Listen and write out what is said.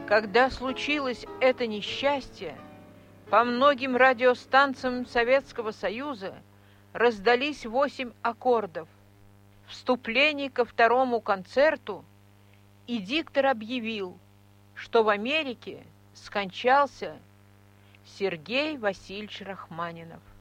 Когда случилось это несчастье, по многим радиостанциям Советского Союза раздались 8 аккордов, вступлений ко второму концерту, и диктор объявил, что в Америке скончался Сергей Васильевич Рахманинов.